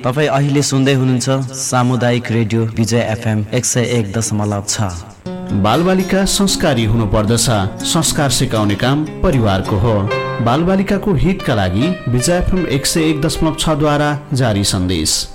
तपाईँ अहिले सुन्दै हुनुहुन्छ सामुदायिक रेडियो विजय FM 101.6। बालबालिका संस्कारी हुनुपर्दछ। संस्कार सिकाउने काम परिवारको हो। बालबालिकाको हितका लागि विजय FM 101.6 द्वारा जारी सन्देश।